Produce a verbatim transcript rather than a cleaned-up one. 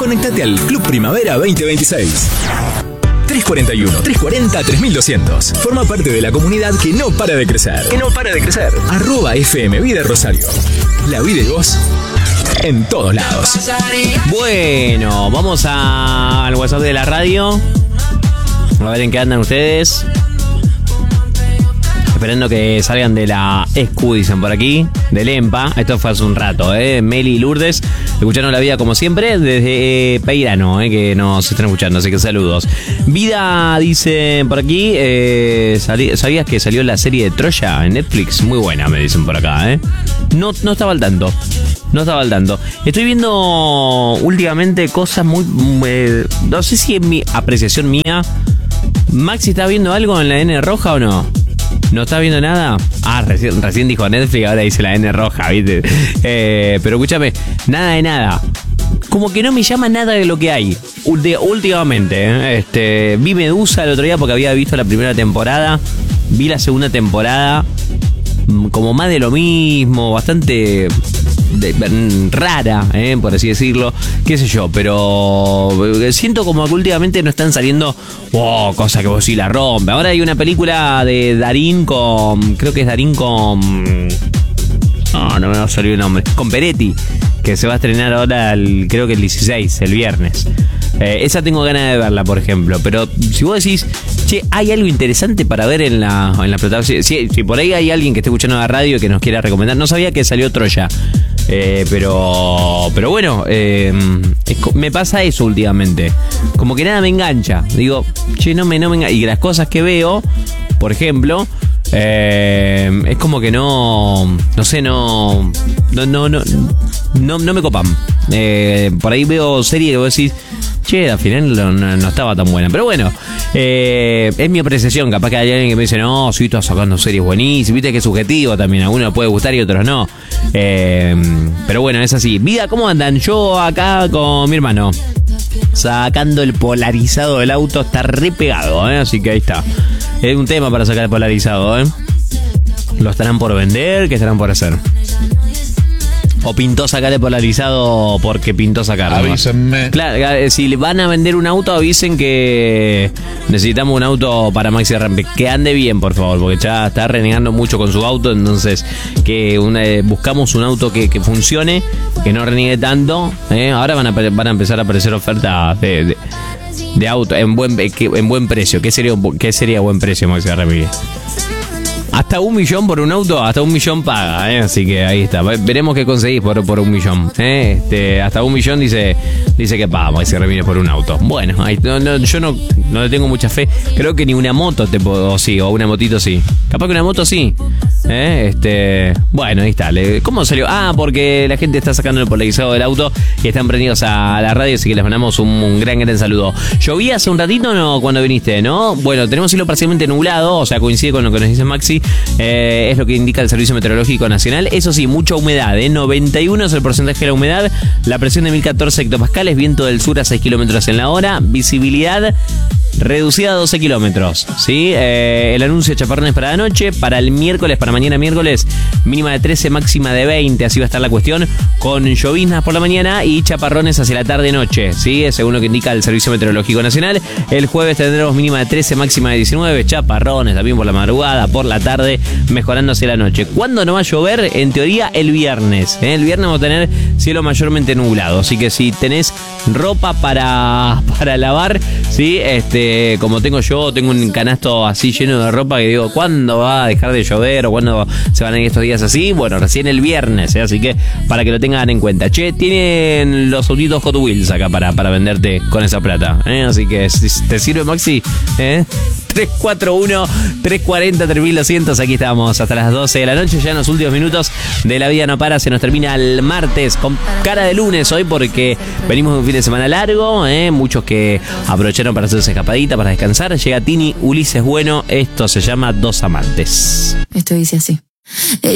Conectate al Club Primavera veinte veintiséis. tres cuarenta y uno, tres cuarenta, tres mil doscientos. Forma parte de la comunidad que no para de crecer. Que no para de crecer. Arroba F M Vida Rosario. La vida y vos en todos lados. Bueno, vamos a, al WhatsApp de la radio. A ver en qué andan ustedes. Esperando que salgan de la E S C U, dicen por aquí, del EMPA. Esto fue hace un rato, ¿eh? Meli y Lourdes, escuchando la vida como siempre, desde eh, Peirano, ¿eh? Que nos están escuchando, así que saludos. Vida, dice por aquí, eh, ¿sabías que salió la serie de Troya en Netflix? Muy buena, me dicen por acá, ¿eh? No, no estaba al tanto. No estaba al tanto. Estoy viendo últimamente cosas muy... Eh, no sé si es mi apreciación mía. Maxi, ¿está viendo algo en la N roja o no? ¿No está viendo nada? Ah, recién, recién dijo Netflix, ahora dice la N roja, ¿viste? Eh, pero escúchame, nada de nada. Como que no me llama nada de lo que hay de, últimamente. ¿eh? Este, vi Medusa el otro día porque había visto la primera temporada. Vi la segunda temporada. Como más de lo mismo, bastante... De, rara, eh, por así decirlo, qué sé yo, pero siento como que últimamente no están saliendo oh, cosas que vos sí la rompe. Ahora hay una película de Darín con, creo que es Darín con, no, no me va a salir el nombre, con Peretti, que se va a estrenar ahora, el, creo que el dieciséis, el viernes. Eh, esa tengo ganas de verla, por ejemplo. Pero si vos decís, che, hay algo interesante para ver en la, en la plataforma. Si, si por ahí hay alguien que esté escuchando la radio y que nos quiera recomendar. No sabía que salió Troya. Eh, pero pero bueno, eh, es, me pasa eso últimamente. Como que nada me engancha. Digo, che, no me, no me engancha. Y las cosas que veo, por ejemplo, eh, es como que no, no sé, no, no, no, no, no, no me copan. Eh, por ahí veo series que vos decís, che, al final no, no, no estaba tan buena. Pero bueno, eh, es mi apreciación. Capaz que hay alguien que me dice, no, sí, estás sacando series buenísimas. Viste que es subjetivo también. A uno puede gustar y a otros no. Eh, pero bueno, es así. Vida, ¿cómo andan? Yo acá con mi hermano, sacando el polarizado del auto. Está re pegado, ¿eh? Así que ahí está. Es un tema para sacar el polarizado, ¿eh? ¿Lo estarán por vender? ¿Qué estarán por hacer? ¿O pintó sacar el polarizado porque pintó sacarlo? Avísenme. Claro, si van a vender un auto, avisen que necesitamos un auto para Maxi Rampe. Que ande bien, por favor, porque ya está renegando mucho con su auto. Entonces, que una, buscamos un auto que, que funcione, que no reniegue tanto. ¿eh? Ahora van a, van a empezar a aparecer ofertas de, de, de auto en buen, en buen precio. ¿Qué sería, qué sería buen precio, Maxi Rampe? Hasta un millón por un auto, hasta un millón paga, ¿eh? Así que ahí está. Veremos qué conseguís por, por un millón. ¿eh? Este, hasta un millón dice dice que paga, y se reviene por un auto. Bueno, ahí, no, no, yo no, no le tengo mucha fe. Creo que ni una moto te puedo, o sí, o una motito sí. Capaz que una moto sí. ¿eh? Este, bueno, ahí está. ¿Cómo salió? Ah, porque la gente está sacando el polarizado del auto y están prendidos a la radio, así que les mandamos un, un gran, gran saludo. ¿Llovía hace un ratito o no cuando viniste, no? Bueno, tenemos cielo parcialmente nublado, o sea, coincide con lo que nos dice Maxi. Eh, es lo que indica el Servicio Meteorológico Nacional. Eso sí, mucha humedad, ¿eh? noventa y uno es el porcentaje de la humedad. La presión de mil catorce hectopascales. Viento del sur a seis kilómetros en la hora. Visibilidad reducida a doce kilómetros. ¿sí? Eh, el anuncio de chaparrones para la noche. Para el miércoles, para mañana miércoles, mínima de trece, máxima de veinte. Así va a estar la cuestión. Con lloviznas por la mañana y chaparrones hacia la tarde-noche. ¿sí? Según lo que indica el Servicio Meteorológico Nacional. El jueves tendremos mínima de trece, máxima de diecinueve. Chaparrones también por la madrugada, por la tarde, mejorando hacia la noche. ¿Cuándo no va a llover? En teoría, el viernes. ¿eh? El viernes vamos a tener cielo mayormente nublado. Así que si tenés ropa para, para lavar, ¿sí? este, como tengo yo, tengo un canasto así lleno de ropa que digo, ¿cuándo va a dejar de llover? ¿O cuándo se van a ir estos días así? Bueno, recién el viernes, ¿eh? Así que para que lo tengan en cuenta. Che, tienen los autitos Hot Wheels acá para, para venderte con esa plata. ¿eh? Así que, ¿te sirve, Maxi? ¿Eh? tres cuatro uno, tres cuatro cero, tres mil doscientos. Aquí estamos hasta las doce de la noche. Ya en los últimos minutos de La Vida No Para. Se nos termina el martes con cara de lunes hoy, porque venimos de un fin de semana largo. ¿eh? Muchos que aprovecharon para hacerse escapadita, para descansar. Llega Tini Ulises Bueno. Esto se llama Dos Amantes. Esto dice así. Ella